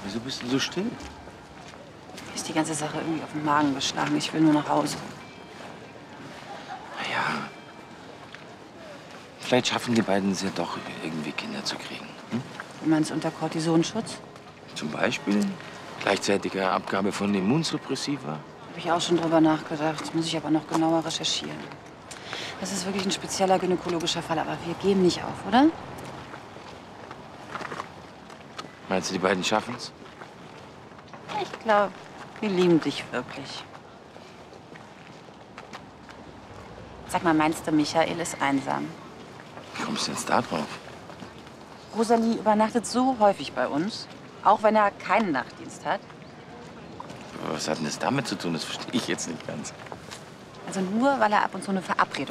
Wieso bist du so still? Mir ist die ganze Sache irgendwie auf den Magen geschlagen. Ich will nur nach Hause. Na ja. Vielleicht schaffen die beiden es ja doch, irgendwie Kinder zu kriegen. Hm? Du meinst unter Kortisonschutz? Zum Beispiel gleichzeitige Abgabe von Immunsuppressiva. Habe ich auch schon drüber nachgedacht. Muss ich aber noch genauer recherchieren. Das ist wirklich ein spezieller gynäkologischer Fall, aber wir geben nicht auf, oder? Meinst du, die beiden schaffen es? Ich glaube, wir lieben dich wirklich. Sag mal, meinst du, Michael ist einsam? Wie kommst du jetzt da drauf? Rosalie übernachtet so häufig bei uns, auch wenn er keinen Nachtdienst hat. Was hat denn das damit zu tun? Das verstehe ich jetzt nicht ganz. Also nur, weil er ab und zu eine Verabredung